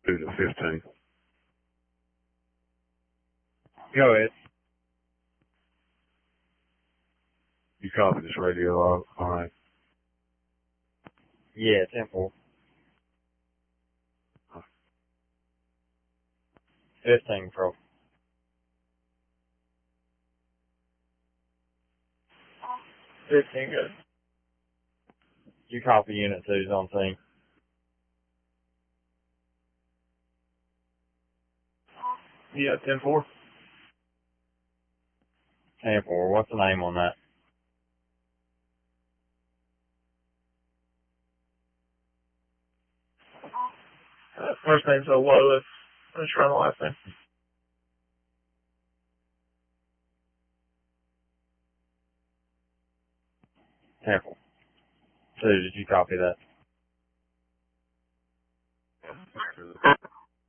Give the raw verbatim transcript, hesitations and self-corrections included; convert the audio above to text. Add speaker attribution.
Speaker 1: two to fifteen.
Speaker 2: Go ahead.
Speaker 1: You copy this radio log? All right.
Speaker 2: Yeah, ten four. fifteen Pro. fifteen good. You copy unit two's on scene.
Speaker 3: Yeah, ten four.
Speaker 2: ten four. What's the name on that?
Speaker 3: Uh, first name's a Lois. I'm just trying the last name.
Speaker 2: ten four. two, did you copy that?